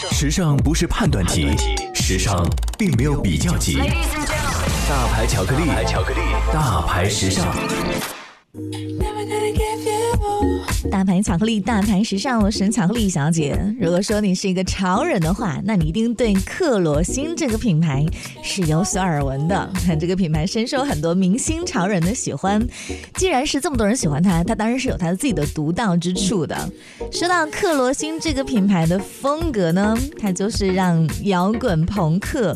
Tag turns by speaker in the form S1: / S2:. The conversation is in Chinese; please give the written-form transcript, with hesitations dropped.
S1: 时尚不是判断题，时尚并没有比较级。大牌巧克力，大牌时尚。
S2: 大牌巧克力，大牌时尚，我是巧克力小姐。如果说你是一个潮人的话，那你一定对克罗心这个品牌是有所耳闻的。这个品牌深受很多明星潮人的喜欢。既然是这么多人喜欢它，它当然是有它自己的独到之处的。说到克罗心这个品牌的风格呢，它就是让摇滚朋克